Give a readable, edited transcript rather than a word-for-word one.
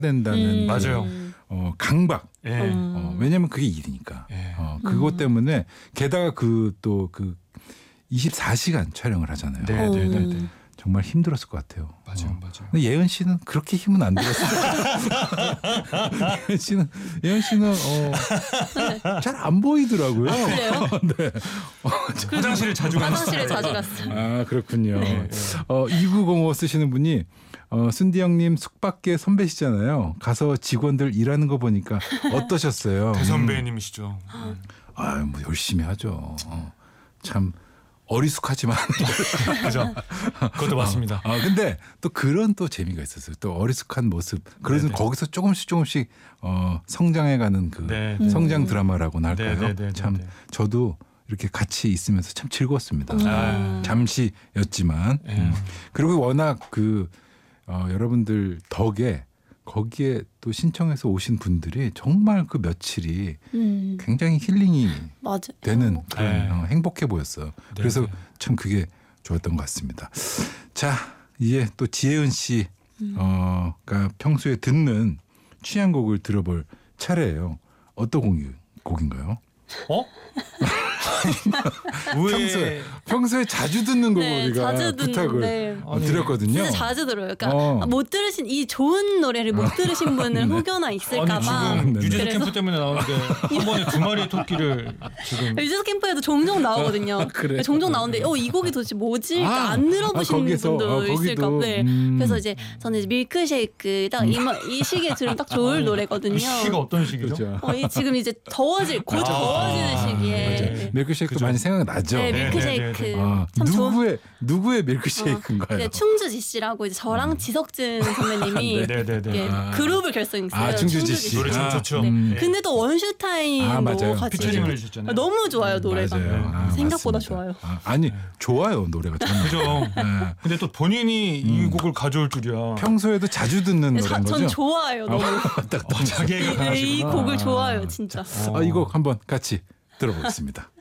된다는 맞아요. 강박. 예. 왜냐면 그게 일이니까. 예. 그것 때문에 게다가 그 24시간 촬영을 하잖아요. 네. 정말 힘들었을 것 같아요. 맞아요. 근데 예은 씨는 그렇게 힘은 안 들었어요. 예은 씨는 잘 안 보이더라고요. 그래요? 네. 화장실을 자주 화장실에 갔어요. 자주 갔어요. 아 그렇군요. 네. 2905 쓰시는 분이 순디 형님 숙박계 선배시잖아요. 가서 직원들 일하는 거 보니까 어떠셨어요? 대선배님이시죠. 뭐 열심히 하죠. 참 어리숙하지만 그죠. 그것도 맞습니다. 근데 또 그런 또 재미가 있었어요. 또 어리숙한 모습. 그래서 네네. 거기서 조금씩 성장해가는 그 네. 성장 드라마라고나 할까요? 네네네네. 참 저도 이렇게 같이 있으면서 참 즐거웠습니다. 아. 잠시였지만 그리고 워낙 여러분들 덕에 거기에 또 신청해서 오신 분들이 정말 그 며칠이 굉장히 힐링이 맞아요. 되는 그런 네. 행복해 보였어요. 그래서 참 그게 좋았던 것 같습니다. 자, 이제 또 지혜은 씨가 평소에 듣는 취향곡을 들어볼 차례예요. 어떤 곡인가요? 평소에 자주 듣는 곡을 네, 우리가 자주 부탁을 드렸거든요. 진짜 자주 들어요. 그러니까 못 들으신 이 좋은 노래를 못 들으신 분은 혹여나 있을까봐. 아니 지금 유재석 그래서 캠프 때문에 나오는데 한 번에 2마리의 토끼를 지금 유재석 캠프에도 종종 나오거든요. 그래? 종종 나오는데 이 곡이 도대체 뭐지? 그러니까 안 들어보신 거기서, 분도 있을까. 거기도. 네. 그래서 이제 저는 이제 밀크쉐이크 딱 이 시기에 들으면 딱 좋을 노래거든요. 이 시기가 어떤 시기죠? 그렇죠. 지금 이제 곧 더워지는 시기에. 맞아요. 밀크쉐이크 그죠. 많이 생각나죠. 네, 네, 밀크쉐이크. 네, 참 좋은. 누구의 밀크쉐이크인가요? 네, 충주지 씨라고 이제 저랑 지석진 선배님이 네네네. 예, 그룹을 결성했어요. 충주지 씨. 노래 참 좋죠. 네. 근데 또 원슈타인 맞아요. 같이 피처링을 해주셨잖아요. 너무 좋아요 노래가. 맞아요. 생각보다 맞습니다. 좋아요. 좋아요 노래가 정말. 그죠. 근데 또 본인이 이 곡을 가져올 줄이야. 평소에도 자주 듣는 노래인 거죠? 전 좋아해요 너무. 자기 얘기가 이 곡을 좋아해요 진짜. 이 곡 한번 같이 들어보겠습니다.